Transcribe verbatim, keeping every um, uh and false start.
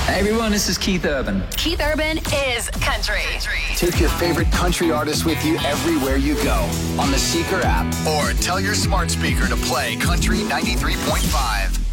Hey everyone, this is Keith Urban. Keith Urban is country. Take your favorite country artists with you everywhere you go on the Seeker app, or tell your smart speaker to play Country ninety-three point five.